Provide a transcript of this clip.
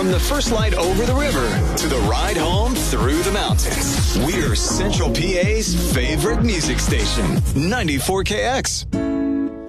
From the first light over the river to the ride home through the mountains, we're Central PA's favorite music station, 94KX.